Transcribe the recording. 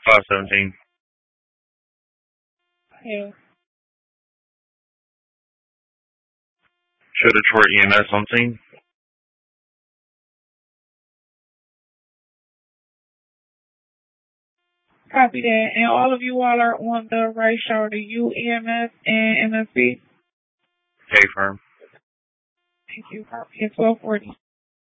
517. Yeah. Show Detroit EMS on scene. Copy that. And all of you all are on the right shoulder, UEMS and MSP. K firm. Thank you. Copy at 1240.